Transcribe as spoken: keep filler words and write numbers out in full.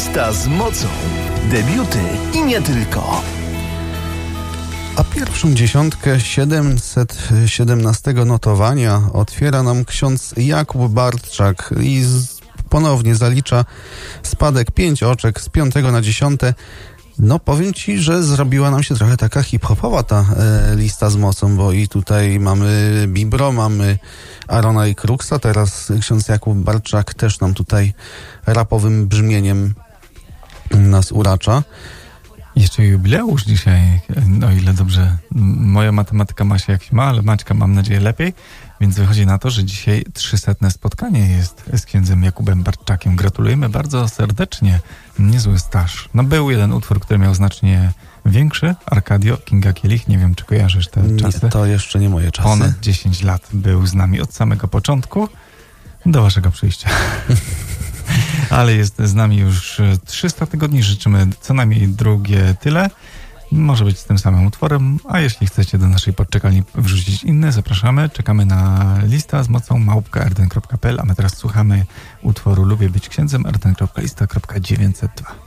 Lista z mocą. Debiuty i nie tylko. A pierwszą dziesiątkę siedemset siedemnastego notowania otwiera nam ksiądz Jakub Bartczak i z, ponownie zalicza spadek pięć oczek z piątego na dziesiąte. No powiem ci, że zrobiła nam się trochę taka hip-hopowa ta e, lista z mocą, bo i tutaj mamy Bibro, mamy Arona i Kruksa, teraz ksiądz Jakub Bartczak też nam tutaj rapowym brzmieniem nas uracza. Jeszcze jubileusz dzisiaj, o ile dobrze, moja matematyka ma się jak się ma, ale Maćka mam nadzieję lepiej, więc wychodzi na to, że dzisiaj trzysetne spotkanie jest z księdzem Jakubem Bartczakiem. Gratulujemy bardzo serdecznie, niezły staż. No był jeden utwór, który miał znacznie większy, Arkadio, Kinga Kielich, nie wiem czy kojarzysz te nie, czasy. To jeszcze nie moje czasy. Ponad dziesięć lat był z nami od samego początku do waszego przyjścia. Ale jest z nami już trzysta tygodni. Życzymy co najmniej drugie tyle. Może być z tym samym utworem, a jeśli chcecie do naszej podczekalni wrzucić inne, zapraszamy. Czekamy na lista z mocą małpka r d n kropka p l, a my teraz słuchamy utworu Lubię być księdzem r d n kropka lista kropka dziewięćset dwa.